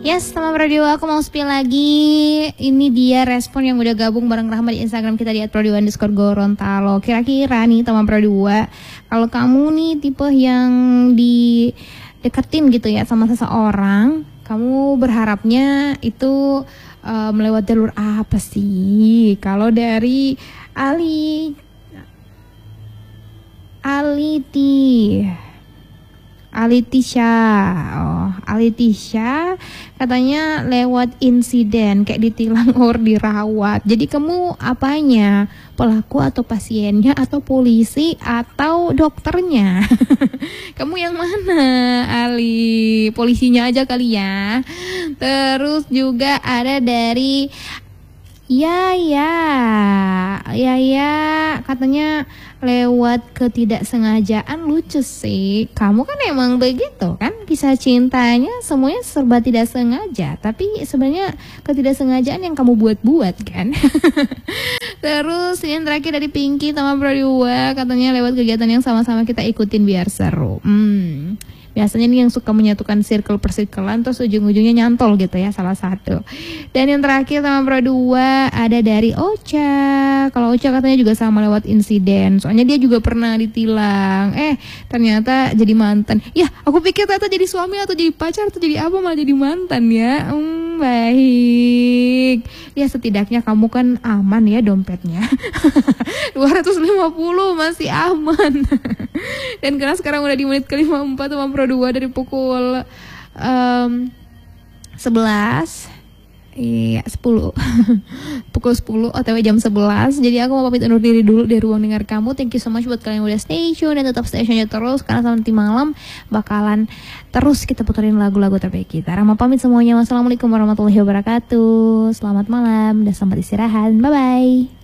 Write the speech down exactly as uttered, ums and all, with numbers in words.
Yes, teman Prodiwa, aku mau spill lagi. Ini dia respon yang udah gabung bareng Rahma di Instagram kita di at prodiwa underscore gorontalo. Kira-kira nih teman Prodiwa, kalau kamu nih tipe yang dideketin gitu ya sama seseorang, kamu berharapnya itu uh, melewati jalur apa sih? Kalau dari Ali Aliti Alitisha, oh Alitisha katanya lewat insiden kayak ditilang or dirawat. Jadi kamu apanya? Pelaku atau pasiennya atau polisi atau dokternya? Kamu yang mana, Ali? Polisinya aja kali ya. Terus juga ada dari Ya ya Ya ya katanya lewat ketidaksengajaan. Lucu sih. Kamu kan emang begitu kan, kisah cintanya semuanya serba tidak sengaja, tapi sebenarnya ketidaksengajaan yang kamu buat-buat kan. Terus yang terakhir dari Pinky sama Prodiwa, katanya lewat kegiatan yang sama-sama kita ikutin biar seru. Hmm Biasanya nih yang suka menyatukan circle persirkelan terus ujung-ujungnya nyantol gitu ya salah satu. Dan yang terakhir sama Pro dua ada dari Ocha. Kalau Ocha katanya juga sama lewat insiden. Soalnya dia juga pernah ditilang. Eh ternyata jadi mantan. Ya aku pikir ternyata jadi suami atau jadi pacar atau jadi apa, malah jadi mantan ya. Hmm, baik. Ya setidaknya kamu kan aman ya dompetnya. dua ratus lima puluh masih aman. Dan karena sekarang udah di menit ke lima puluh empat sama Pro dua dari pukul um, sebelas, iya sepuluh pukul sepuluh O T W jam sebelas. Jadi aku mau pamit undur diri dulu dari ruang dengar kamu. Thank you so much buat kalian yang udah stay tune dan tetap stay tune terus, karena nanti malam bakalan terus kita puterin lagu-lagu terbaik kita. Rahma pamit semuanya. Wassalamualaikum warahmatullahi wabarakatuh. Selamat malam dan selamat istirahat. Bye bye.